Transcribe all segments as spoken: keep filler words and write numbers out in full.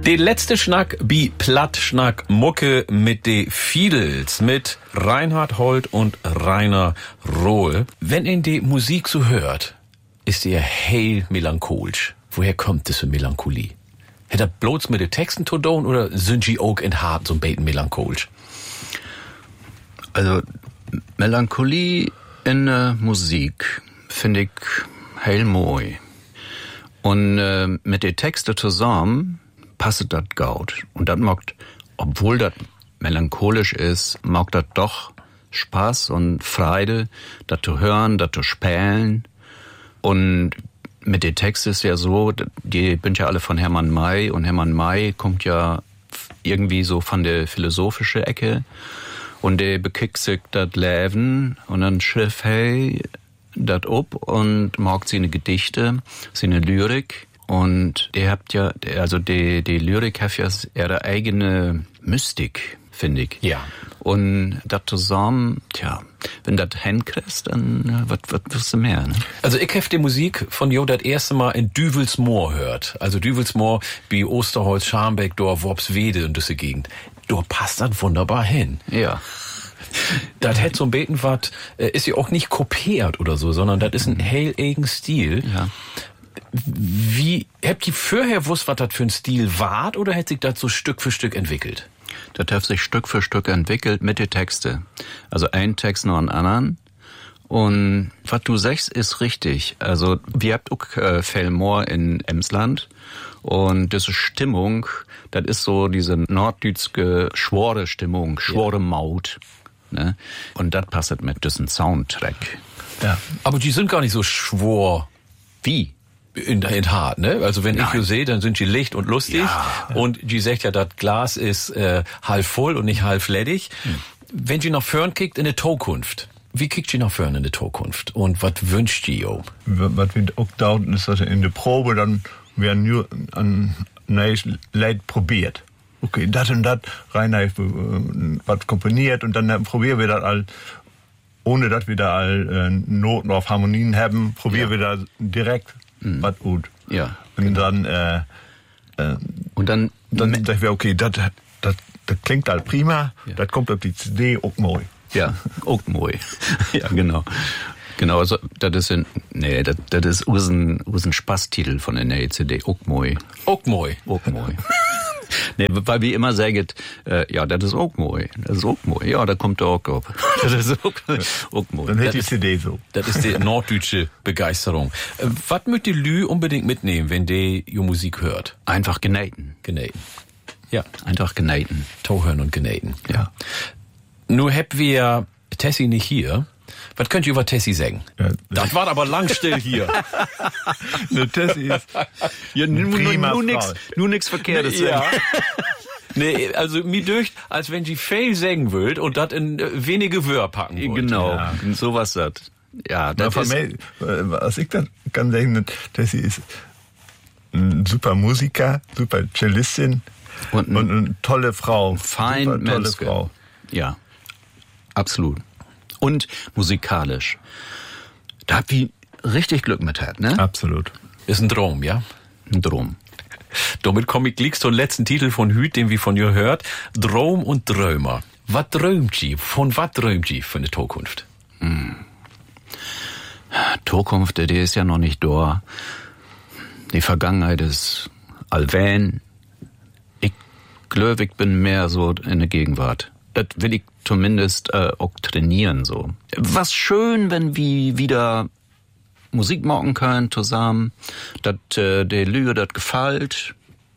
Der letzte Schnack bi Plattschnack Mucke mit de Fiedels mit Reinhard Holt und Rainer Rohl. Wenn ihr die Musik so hört, ist ihr hell melancholisch. Woher kommt das für Melancholie? Hätte er bloß mit den Texten zu tun oder sind sie auch in Hart so ein bisschen melancholisch? Also Melancholie in der Musik finde ich hell moi. Und äh, mit den Texten zusammen passt das gut. Und das macht, obwohl das melancholisch ist, macht das doch Spaß und Freude, das zu hören, das zu spielen. Und mit den Texten ist ja so, die sind ja alle von Hermann May. Und Hermann May kommt ja irgendwie so von der philosophischen Ecke. Und der bekickt das Leben und dann schrift hey das ab und mag seine Gedichte, seine Lyrik. Und der habt ja, also die, die Lyrik hat ja ihre eigene Mystik, finde ich. Ja. Und das zusammen, tja, wenn das hinkriegst, dann was was wirst du mehr, ne? Also ich hab die Musik von Jo das erste Mal in Düvelsmoor hört. Also Düvelsmoor wie Osterholz, Scharmbeck, Dorf, Worpswede und diese Gegend. Dort passt das wunderbar hin. Ja. Das hätte so ein Beten was, ist ja auch nicht kopiert oder so, sondern das ist ein hell eigen Stil. Ja. Wie, habt ihr vorher wusst, was das für ein Stil war, oder hat sich das so Stück für Stück entwickelt? Das hat sich Stück für Stück entwickelt mit den Texten. Also ein Text noch einen anderen. Und was du sagst, ist richtig. Also wir habt auch äh, Fellmoor in Emsland. Und diese Stimmung, das ist so diese norddeutsche schwore Stimmung, schwore Maut. Ne? Und das passt mit diesem Soundtrack. Ja. Aber die sind gar nicht so schwor. Wie? In, in hart, ne? Also wenn Nein. ich die sehe, dann sind die licht und lustig. Ja. Und die sagt ja, das Glas ist äh, halb voll und nicht halb ledig. Hm. Wenn die nach vorn kickt in die Zukunft, wie kickt die nach vorn in die Zukunft? Und was wünscht die, jo? Was wir auch da ist, dass in der Probe dann werden nur ein neues Lied probiert. Okay, das und das rein äh, was komponiert und dann probieren wir das all, ohne dass wir da all äh, Noten auf Harmonien haben, probieren ja. wir da direkt mhm. was gut. Ja. Und genau. dann äh, äh, und dann dann dachten wir, okay, das das das klingt halt prima, ja. das kommt auf die C D auch neu. Ja, auch neu. Ja, genau. Genau, also das ist ein, nee, das, das ist usen usen Spaßtitel von der neuen C D, auch neu. Auch neu. Auch neu. Nee, weil wir immer sagen, äh, ja, das ist auch neu, das ist auch neu. Ja, da kommt der auch auf. Das ist auch, auch neu. Dann hätte die C D so. Das ist die norddeutsche Begeisterung. Äh, was möcht die Lü unbedingt mitnehmen, wenn die ihr Musik hört? Einfach genaten. Genaten. Ja. Einfach genaten. Tohören und genaten. Ja. Nur habt wir Tessie nicht hier. Was könnt ihr über Tessie sagen? Ja, das war aber lang still hier. Ne, Tessie ist ja, nur, prima nur, nur Frau. nix, nur nix Verkehrtes. Ja. Nee, also mir durch, als wenn sie viel sagen wollt und das in äh, wenige Wörter packen wollt. Genau, ja. sowas das. Ja, das Na, ist... Mir, was ich dann kann sagen, Tessie ist ein super Musiker, super Cellistin und, ein, und eine tolle Frau. Fein super tolle Menske. Frau. Ja, absolut. Und musikalisch. Da habt ihr richtig Glück mit hat, ne? Absolut. Ist ein Traum, ja? Ein Traum. Damit komme ich gleich zum letzten Titel von Hüt, den wir von ihr hört. Traum und Träumer. Was träumt sie? Von was träumt sie für eine Zukunft? Hm. Zukunft, die ist ja noch nicht da. Die Vergangenheit ist allwähn. Ich glaube, ich bin mehr so in der Gegenwart. Das will ich zumindest äh, auch trainieren so. Was schön, wenn wir wieder Musik machen können zusammen, dass äh, der Lüge das gefällt.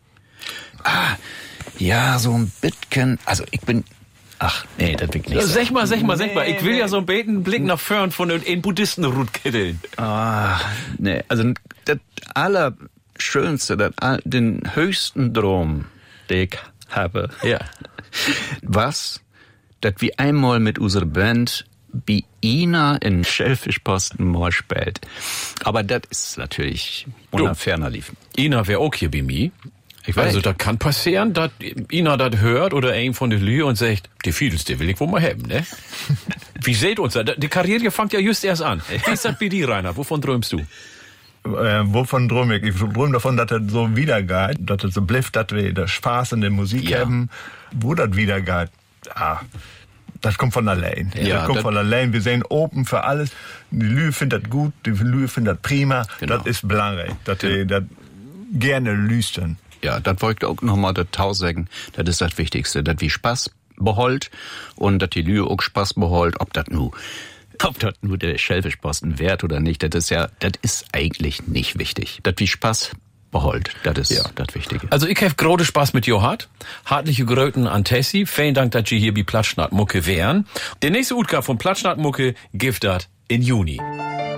Ah, ja, so ein bisschen, also ich bin, ach nee, das will ich nicht. Sag mal, sag mal, sag mal, ich will nee. ja so einen beten Blick nach vorn von den Buddhisten rutkitteln. Ah, nee, also das Allerschönste, das, den höchsten Traum, den ich habe, ja. was, dass wir einmal mit unserer Band wie Ina in Schellfischposten mal spielt. Aber das ist natürlich unter ferner liefen. Ina wäre auch hier bei mir. Ich weiß. Also das kann passieren, dass Ina das hört oder ein von den Lü und sagt, die Fiedels, die will ich wohl mal haben, ne? Wie seht uns das? Die Karriere fängt ja just erst an. Wie ist das bei dir, Rainer? Wovon träumst du? Äh, wovon drum ich? Ich drum davon, dass das so wiedergeht, dass das so blifft, dass wir das Spaß in der Musik ja. haben. Wo das wiedergeht, ah, das kommt von allein. Ja, das kommt das von allein. Wir sehen open für alles. Die Lü findet das gut, die Lü findet das prima. Genau. Das ist belangrijk, dass wir das gerne lüstern. Ja, das wollte ich auch nochmal das Tau sagen. Das ist das Wichtigste, dass wir Spaß beholt und dass die Lü auch Spaß beholt, ob das nu Ob das nur der Schellfischposten wert oder nicht, das ist ja, das ist eigentlich nicht wichtig. Das wie Spaß beholt, das ist ja das Wichtige. Also ich habe großen Spaß mit Johat. Hartliche Gröten an Tessie. Vielen Dank, dass ihr hier bei Platschnaht Mucke wären. Der nächste Utgabe von Platschnaht Mucke gibt das in Juni.